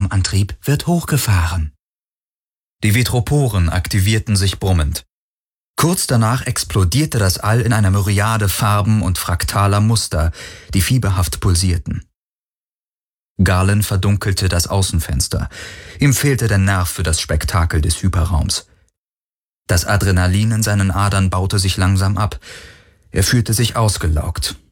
Radarschirmantrieb wird hochgefahren. Die Vitroporen aktivierten sich brummend. Kurz danach explodierte das All in einer Myriade Farben und fraktaler Muster, die fieberhaft pulsierten. Garland verdunkelte das Außenfenster. Ihm fehlte der Nerv für das Spektakel des Hyperraums. Das Adrenalin in seinen Adern baute sich langsam ab. Er fühlte sich ausgelaugt.